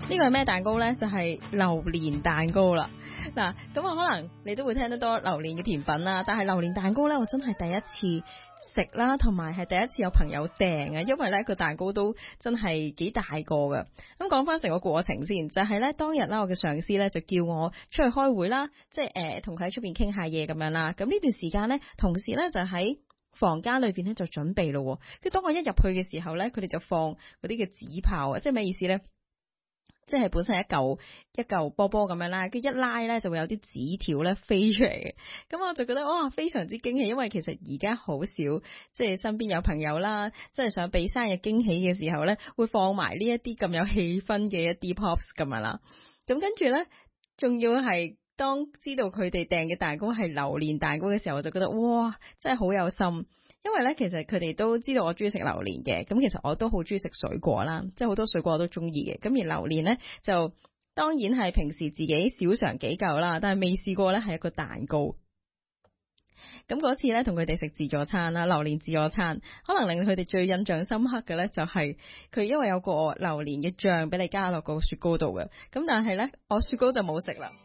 呢個係咩蛋糕呢？就係榴蓮蛋糕啦。嗱，咁啊，可能你都會聽得多榴蓮嘅甜品啦，但係榴蓮蛋糕呢，我真係第一次食啦，同埋係第一次有朋友訂啊，因為呢個蛋糕都真係幾大個噶。咁講翻成個過程先，就係呢當日啦，我嘅上司呢就叫我出去開會啦，即係同佢喺出邊傾下嘢咁樣啦。咁呢段時間呢，同事呢就喺房間裏邊呢就準備咯。跟住當我一入去嘅時候呢，佢哋就放嗰啲嘅紙炮啊，即係咩意思呢？即係本身係一嚿波波咁樣啦，跟住一拉咧就會有啲紙條咧飛出嚟嘅，咁我就覺得哇非常之驚喜，因為其實而家好少即係身邊有朋友啦，即係想俾生日驚喜嘅時候咧，會放埋呢一啲咁有氣氛嘅一啲 pops 咁樣啦，咁跟住咧仲要係當知道佢哋訂嘅蛋糕係榴蓮蛋糕嘅時候，我就覺得哇真係好有心。因為咧，其實佢哋都知道我中意食榴蓮嘅，咁其實我都好中意食水果啦，即係好多水果我都中意嘅。咁而榴蓮咧，就當然係平時自己小嘗幾嚿啦，但係未試過咧係一個蛋糕。咁嗰次咧同佢哋食自助餐啦，榴蓮自助餐，可能令佢哋最印象深刻嘅咧就係佢因為有個榴蓮嘅醬俾你加落個雪糕度嘅，咁但係咧我雪糕就冇食啦。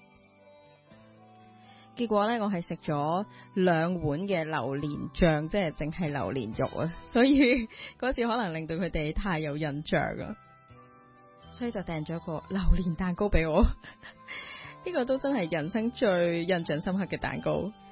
結果咧，我係食咗2碗嘅榴蓮醬，即係淨係榴蓮肉啊，所以嗰次可能令到佢哋太有印象啊，所以就訂咗個榴蓮蛋糕俾我。呢個都真係人生最印象深刻嘅蛋糕。